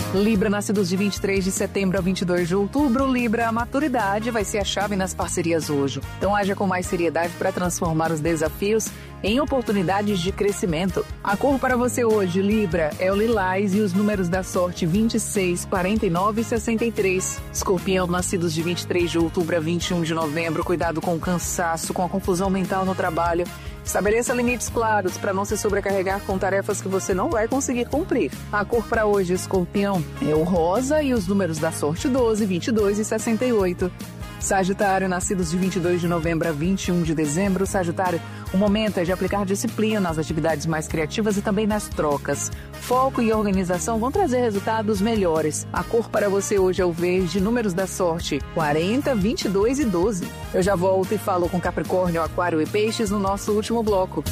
Libra, nascidos de 23 de setembro a 22 de outubro. Libra, a maturidade vai ser a chave nas parcerias hoje. Então haja com mais seriedade para transformar os desafios em oportunidades de crescimento. A cor para você hoje, Libra, é o lilás e os números da sorte 26, 49 e 63. Escorpião, nascidos de 23 de outubro a 21 de novembro. Cuidado com o cansaço, com a confusão mental no trabalho. Estabeleça limites claros para não se sobrecarregar com tarefas que você não vai conseguir cumprir. A cor para hoje, Escorpião, é o rosa e os números da sorte 12, 22 e 68. Sagitário, nascidos de 22 de novembro a 21 de dezembro. Sagitário, o momento é de aplicar disciplina nas atividades mais criativas e também nas trocas. Foco e organização vão trazer resultados melhores. A cor para você hoje é o verde, números da sorte 40, 22 e 12. Eu já volto e falo com Capricórnio, Aquário e Peixes no nosso último bloco.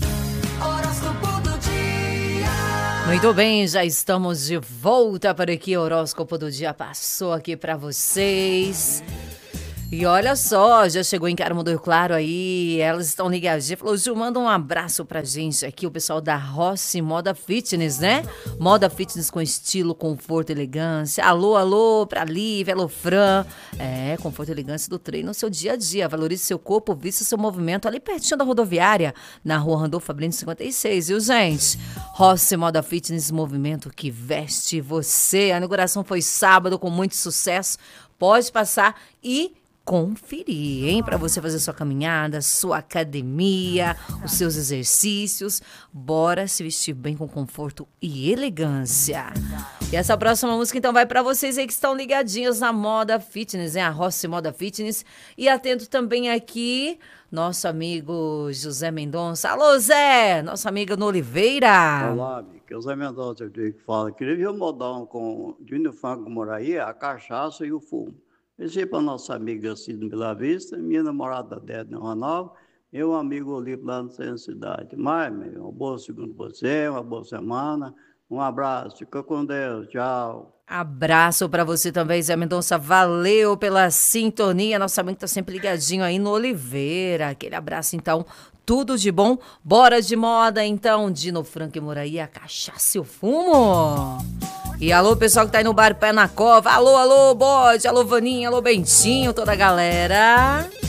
Horóscopo do dia. Muito bem, já estamos de volta para aqui. O horóscopo do dia passou aqui para vocês. E olha só, já chegou em Caramundo Claro aí, elas estão ligadinhas. Falou, Gil, manda um abraço pra gente aqui, o pessoal da Rossi Moda Fitness, né? Moda Fitness com estilo, conforto e elegância. Alô, alô, pra Lívia, alô, Fran. É, conforto e elegância do treino no seu dia a dia. Valorize seu corpo, vista seu movimento ali pertinho da rodoviária, na rua Randolfo Fabrino 56, viu, gente? Rossi Moda Fitness, movimento que veste você. A inauguração foi sábado com muito sucesso. Pode passar e conferir, hein? Para você fazer sua caminhada, sua academia, os seus exercícios. Bora se vestir bem com conforto e elegância. E essa próxima música, então, vai para vocês aí que estão ligadinhos na Moda Fitness, hein? A Rossi Moda Fitness. E atento também aqui, nosso amigo José Mendonça. Alô, Zé! Nossa amiga no Oliveira. Olá, amigo. É o Zé Mendonça aqui que fala. Queria ver o modão com Júnior Franco Moraí, a cachaça e o fumo. Pensei para nossa amiga Cida Bela Vista, minha namorada Dédna Ronaldo, e um amigo Olímpio lá no centro da cidade. Mas, meu, uma boa segunda para você, uma boa semana. Um abraço, fica com Deus, tchau. Abraço para você também, Zé Mendonça. Valeu pela sintonia. Nosso amigo tá sempre ligadinho aí no Oliveira. Aquele abraço, então. Tudo de bom. Bora de moda, então. Dino Franco e Moraí, a cachaça e o fumo. E alô, pessoal que tá aí no bar Pé na Cova. Alô, alô, Bode. Alô, Vaninha. Alô, Bentinho. Toda a galera.